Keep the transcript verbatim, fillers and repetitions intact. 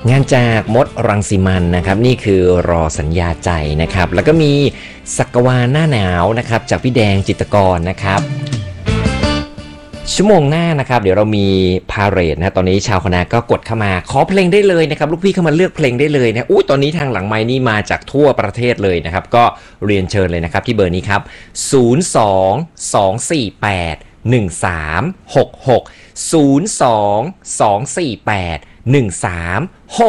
งานจากมดรังสิมันนะครับนี่คือรอสัญญาใจนะครับแล้วก็มีสักวาหน้าหนาวนะครับจากพี่แดงจิตรกรนะครับชั่วโมงหน้านะครับเดี๋ยวเรามีพาเรดนะตอนนี้ชาวคณะก็กดเข้ามาขอเพลงได้เลยนะครับลูกพี่เข้ามาเลือกเพลงได้เลยนะอู้ตอนนี้ทางหลังไมค์นี่มาจากทั่วประเทศเลยนะครับก็เรียนเชิญเลยนะครับที่เบอร์นี้ครับศูนย์ สอง สอง สี่ แปด หนึ่ง สาม หก หก ศูนย์ สอง สอง สี่ แปด หนึ่ง สาม หก